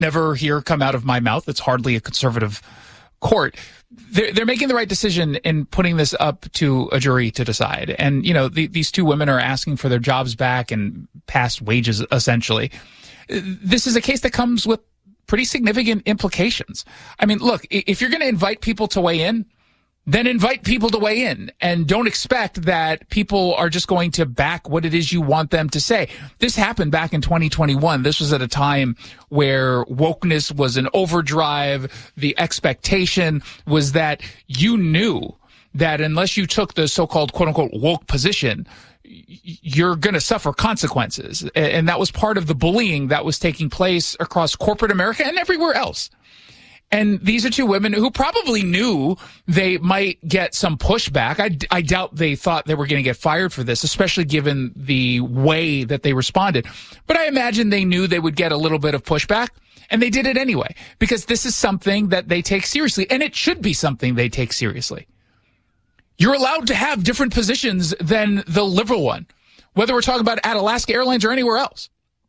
never hear come out of my mouth. It's hardly a conservative court. They're making the right decision in putting this up to a jury to decide. And, these two women are asking for their jobs back and past wages, essentially. This is a case that comes with pretty significant implications. I mean, look, if you're going to invite people to weigh in, then invite people to weigh in, and don't expect that people are just going to back what it is you want them to say. This happened back in 2021. This was at a time where wokeness was an overdrive. The expectation was that you knew that unless you took the so-called quote-unquote woke position, you're going to suffer consequences. And that was part of the bullying that was taking place across corporate America and everywhere else. And these are two women who probably knew they might get some pushback. I doubt they thought they were going to get fired for this, especially given the way that they responded. But I imagine they knew they would get a little bit of pushback, and they did it anyway, because this is something that they take seriously, and it should be something they take seriously. You're allowed to have different positions than the liberal one, whether we're talking about at Alaska Airlines or anywhere else.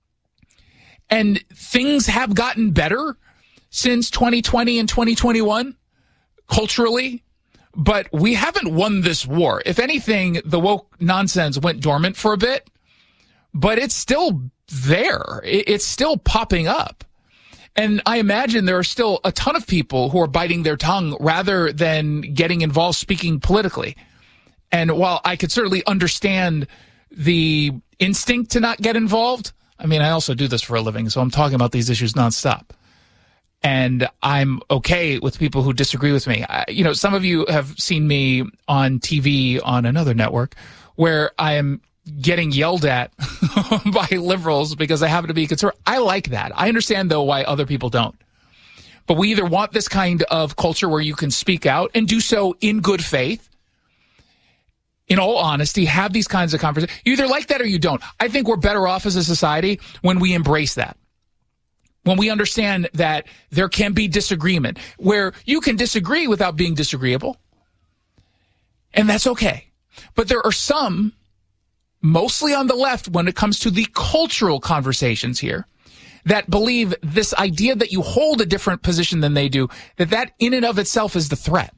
And things have gotten better since 2020 and 2021, culturally, but we haven't won this war. If anything, the woke nonsense went dormant for a bit, but it's still there. It's still popping up. And I imagine there are still a ton of people who are biting their tongue rather than getting involved speaking politically. And while I could certainly understand the instinct to not get involved, I mean, I also do this for a living, so I'm talking about these issues nonstop. And I'm okay with people who disagree with me. Some of you have seen me on TV on another network where I am getting yelled at by liberals because I happen to be conservative. I like that. I understand, though, why other people don't. But we either want this kind of culture where you can speak out and do so in good faith, in all honesty, have these kinds of conversations. You either like that or you don't. I think we're better off as a society when we embrace that. When we understand that there can be disagreement, where you can disagree without being disagreeable, and that's okay. But there are some, mostly on the left, when it comes to the cultural conversations here, that believe this idea that you hold a different position than they do, that in and of itself is the threat.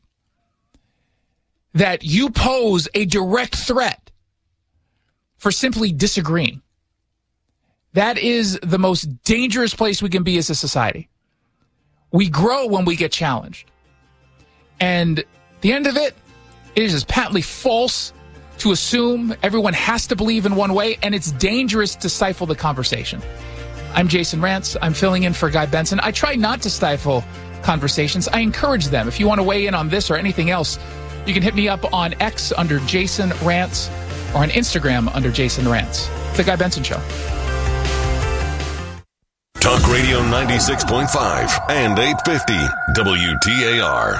That you pose a direct threat for simply disagreeing. That is the most dangerous place we can be as a society. We grow when we get challenged. And at the end of it, it is just patently false to assume everyone has to believe in one way, and it's dangerous to stifle the conversation. I'm Jason Rantz. I'm filling in for Guy Benson. I try not to stifle conversations. I encourage them. If you want to weigh in on this or anything else, you can hit me up on X under Jason Rantz or on Instagram under Jason Rantz. The Guy Benson Show. Talk Radio 96.5 and 850 WTAR.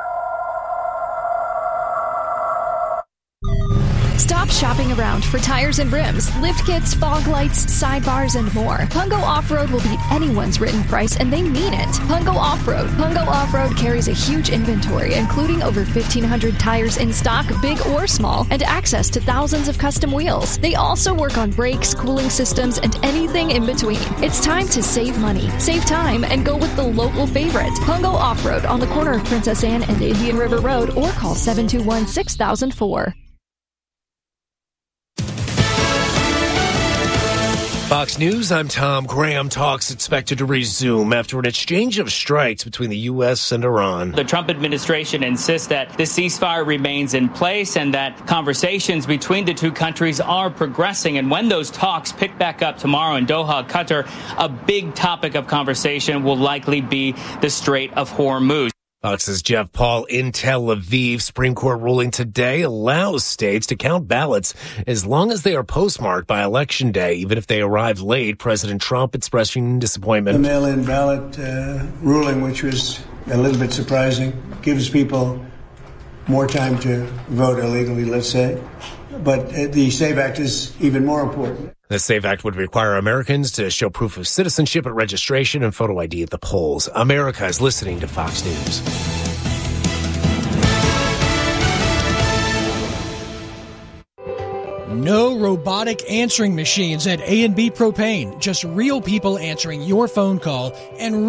Stop shopping around for tires and rims, lift kits, fog lights, sidebars, and more. Pungo Off-Road will beat anyone's written price, and they mean it. Pungo Off-Road. Pungo Off-Road carries a huge inventory, including over 1,500 tires in stock, big or small, and access to thousands of custom wheels. They also work on brakes, cooling systems, and anything in between. It's time to save money, save time, and go with the local favorite. Pungo Off-Road on the corner of Princess Anne and Indian River Road, or call 721-6004. Fox News, I'm Tom Graham. Talks expected to resume after an exchange of strikes between the U.S. and Iran. The Trump administration insists that the ceasefire remains in place and that conversations between the two countries are progressing. And when those talks pick back up tomorrow in Doha, Qatar, a big topic of conversation will likely be the Strait of Hormuz. Fox's Jeff Paul in Tel Aviv. Supreme Court ruling today allows states to count ballots as long as they are postmarked by Election Day, even if they arrive late. President Trump expressing disappointment. The mail-in ballot ruling, which was a little bit surprising, gives people more time to vote illegally, let's say. But the SAVE Act is even more important. The SAVE Act would require Americans to show proof of citizenship at registration and photo ID at the polls. America is listening to Fox News. No robotic answering machines at A&B Propane. Just real people answering your phone call and